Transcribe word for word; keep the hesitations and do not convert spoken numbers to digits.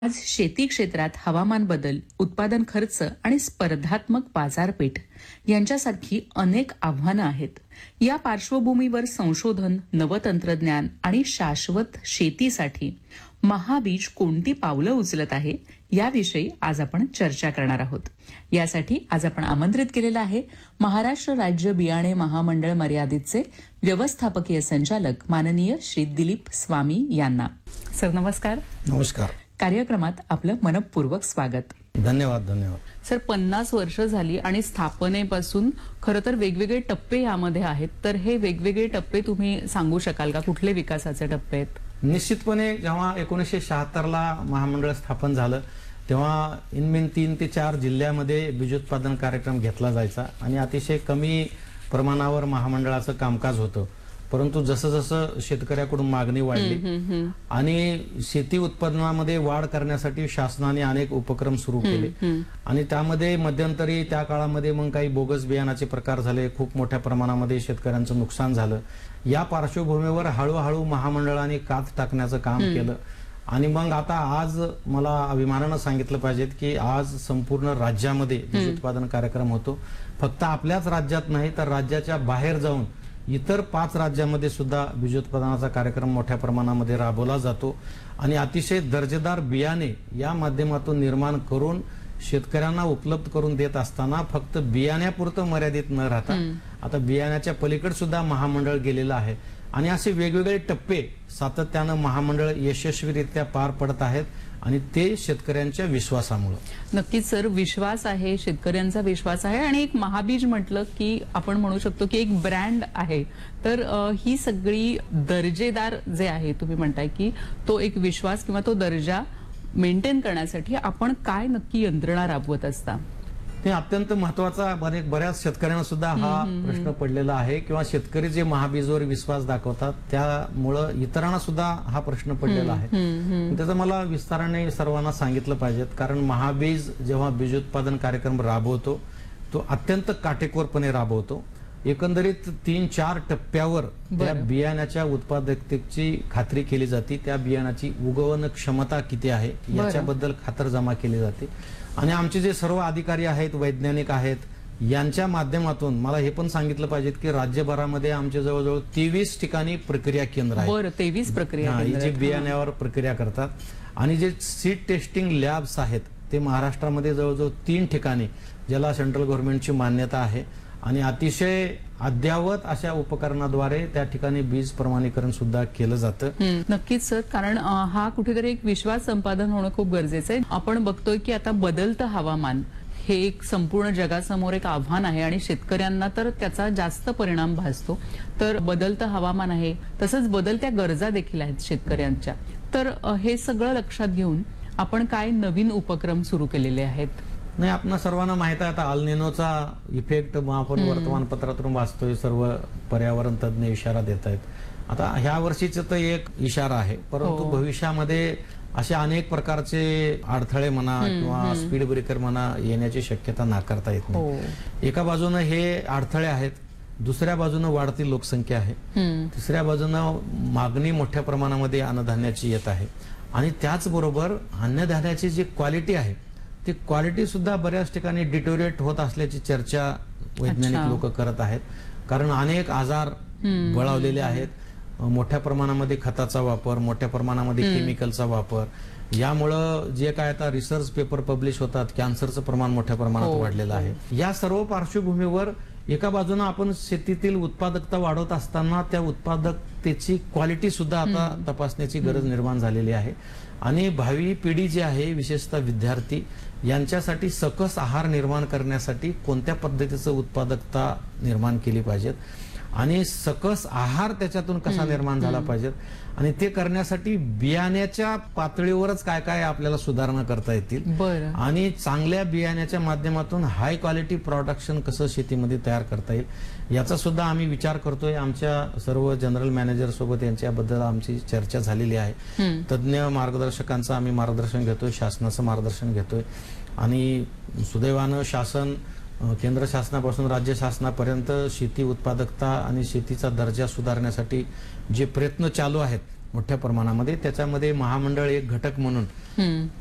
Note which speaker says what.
Speaker 1: आज शेती क्षेत्रात हवामान बदल, उत्पादन खर्च आणि स्पर्धात्मक बाजारपेठ यांच्यासारखी अनेक आव्हानं आहेत. या पार्श्वभूमीवर संशोधन, नवतंत्रज्ञान आणि शाश्वत शेतीसाठी महाबीज कोणती पावलं उचलत आहे याविषयी आज आपण चर्चा करणार आहोत. यासाठी आज आपण आमंत्रित केलेलं आहे महाराष्ट्र राज्य बियाणे महामंडळ मर्यादितचे व्यवस्थापकीय संचालक माननीय श्री दिलीप स्वामी यांना. सर नमस्कार.
Speaker 2: नमस्कार.
Speaker 1: कार्यक्रमात आपलं मनपूर्वक स्वागत.
Speaker 2: धन्यवाद. धन्यवाद
Speaker 1: सर. पन्नास वर्ष झाली आणि स्थापनेपासून खरं तर वेगवेगळे टप्पे यामध्ये आहेत, तर हे वेगवेगळे टप्पे तुम्ही सांगू शकाल का? कुठले विकासाचे टप्पे आहेत?
Speaker 2: निश्चितपणे जेव्हा एकोणीसशे शहात्तर ला महामंडळ स्थापन झालं तेव्हा इनमीन तीन ते चार जिल्ह्यामध्ये बीजोत्पादन कार्यक्रम घेतला जायचा आणि अतिशय कमी प्रमाणावर महामंडळाचं कामकाज होतं. परंतु जसं जसं शेतकऱ्याकडून मागणी वाढली आणि शेती उत्पादनामध्ये वाढ करण्यासाठी शासनाने अनेक उपक्रम सुरू केले आणि त्यामध्ये मध्यंतरी त्या काळामध्ये मग काही बोगस बियाणाचे प्रकार झाले, खूप मोठ्या प्रमाणामध्ये शेतकऱ्यांचं नुकसान झालं. या पार्श्वभूमीवर हळूहळू महामंडळाने कात टाकण्याचं काम केलं आणि मग आता आज मला अभिमानानं सांगितलं पाहिजे की आज संपूर्ण राज्यामध्ये बीज उत्पादन कार्यक्रम होतो. फक्त आपल्याच राज्यात नाही तर राज्याच्या बाहेर जाऊन इतर पाच राज्यामध्ये सुद्धा बीजोत्पादनाचा कार्यक्रम मोठ्या प्रमाणामध्ये राबवला जातो आणि अतिशय दर्जेदार बियाणे या माध्यमातून निर्माण करून शेतकऱ्यांना उपलब्ध करून देत असताना फक्त बियाण्यापुरतं मर्यादित न राहता आता बियाण्याच्या पलीकडे सुद्धा महामंडळ गेलेलं आहे आणि असे वेगवेगळे टप्पे सातत्यानं महामंडळ यशस्वीरित्या पार पडत आहेत आणि ते शेतकऱ्यांच्या विश्वासामुळे.
Speaker 1: नक्कीच सर, विश्वास आहे, शेतकऱ्यांचा विश्वास आहे आणि एक महाबीज म्हटलं की आपण म्हणू शकतो की एक ब्रँड आहे. तर ही सगळी दर्जेदार जे आहे, तुम्ही म्हणताय की तो एक विश्वास किंवा तो दर्जा मेंटेन करण्यासाठी आपण काय नक्की यंत्रणा राबवत असता?
Speaker 2: ते अत्यंत महत्वाचा बऱ्याच शेतकऱ्यांना सुद्धा हा प्रश्न पडलेला आहे किंवा शेतकरी जे महाबीजवर विश्वास दाखवतात त्यामुळं इतरांना सुद्धा हा प्रश्न पडलेला आहे. त्याचं मला विस्ताराने सर्वांना सांगितलं पाहिजे, कारण महाबीज जेव्हा बीजोत्पादन कार्यक्रम राबवतो तो अत्यंत काटेकोरपणे राबवतो. एकंदरीत तीन चार टप्प्यावर त्या बियाण्याच्या उत्पादकतेची खात्री केली जाते, त्या बियाण्याची उगवण क्षमता किती आहे याच्याबद्दल खातरजमा केली जाते आणि आमचे जे सर्व अधिकारी आहेत, वैज्ञानिक आहेत, यांच्या माध्यमातून मला हे पण सांगितलं पाहिजे की राज्यभरामध्ये आमचे जवळजवळ तेवीस ठिकाणी प्रक्रिया केंद्र आहेत.
Speaker 1: तेवीस प्रक्रिया
Speaker 2: जे बियाण्यावर प्रक्रिया करतात आणि जे सीड टेस्टिंग लॅब्स आहेत ते महाराष्ट्रामध्ये जवळजवळ तीन ठिकाणी ज्याला सेंट्रल गव्हर्नमेंटची मान्यता आहे आणि अतिशय अद्यावत अशा उपकरणाद्वारे त्या ठिकाणी बीज प्रमाणीकरण सुद्धा केलं जातं.
Speaker 1: नक्कीच सर, कारण हा कुठेतरी एक विश्वास संपादन होणं खूप गरजेचं आहे. आपण बघतोय की आता बदलतं हवामान हे एक संपूर्ण जगासमोर एक आव्हान आहे आणि शेतकऱ्यांना तर त्याचा जास्त परिणाम भासतो. तर बदलतं हवामान आहे, तसंच बदलत्या गरजा देखील आहेत शेतकऱ्यांच्या. तर हे सगळं लक्षात घेऊन आपण काय नवीन उपक्रम सुरू केलेले आहेत?
Speaker 2: नाही, आपण सर्वांना माहित आहे आता अल्निनोचा इफेक्ट आपण वर्तमानपत्रातून वाचतोय, सर्व पर्यावरण तज्ञ इशारा देत आहेत. आता ह्या वर्षीचा तर एक इशारा आहे, परंतु भविष्यामध्ये असे अनेक प्रकारचे अडथळे म्हणा किंवा स्पीड ब्रेकर म्हणा येण्याची शक्यता नाकारता येत नाही. एका बाजूने हे अडथळे आहेत, दुसऱ्या बाजूने वाढती लोकसंख्या आहे, तिसऱ्या बाजूने मागणी मोठ्या प्रमाणामध्ये अन्नधान्याची येत आहे आणि त्याचबरोबर अन्नधान्याची जी क्वालिटी आहे ती क्वालिटी सुद्धा बऱ्याच ठिकाणी डिटोरिएट होत असल्याची चर्चा वैज्ञानिक लोक करत आहेत. कारण अनेक आजार बळावलेले आहेत, मोठ्या प्रमाणामध्ये खताचा वापर, मोठ्या प्रमाणामध्ये केमिकलचा वापर, यामुळं जे काय आता रिसर्च पेपर पब्लिश होतात, कॅन्सरचं प्रमाण मोठ्या प्रमाणात वाढलेलं आहे. या सर्व पार्श्वभूमीवर एका बाजूने आपण शेतीतील उत्पादकता वाढवत असताना त्या उत्पादकतेची क्वालिटी सुद्धा आता तपासण्याची गरज निर्माण झालेली आहे आणि भावी पिढी जी आहे, विशेषतः विद्यार्थी, यांच्यासाठी सकस आहार निर्माण करण्यासाठी कोणत्या पद्धतीचं उत्पादकता निर्माण केली पाहिजेत आणि सकस आहार त्याच्यातून कसा निर्माण झाला पाहिजे आणि ते करण्यासाठी बियाण्याच्या पातळीवरच काय काय आपल्याला सुधारणा करता येतील आणि चांगल्या बियाण्याच्या माध्यमातून हाय क्वालिटी प्रोडक्शन कसं शेतीमध्ये तयार करता येईल याचा सुद्धा आम्ही विचार करतोय. आमच्या सर्व जनरल मॅनेजर सोबत यांच्याबद्दल आमची चर्चा झालेली आहे. तज्ञ मार्गदर्शकांचं आम्ही मार्गदर्शन घेतोय, शासनाचं मार्गदर्शन घेतोय आणि सुदैवानं शासन केंद्र शासनापासून राज्य शासनापर्यंत शेती उत्पादकता आणि शेतीचा दर्जा सुधारण्यासाठी जे प्रयत्न चालू आहेत मोठ्या प्रमाणामध्ये, त्याच्यामध्ये महामंडळ एक घटक म्हणून